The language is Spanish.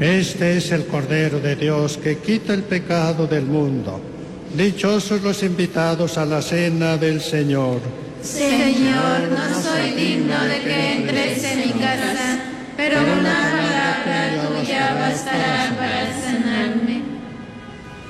Este es el Cordero de Dios que quita el pecado del mundo. Dichosos los invitados a la cena del Señor. Señor, no soy digno de que entres en mi casa, pero una palabra tuya bastará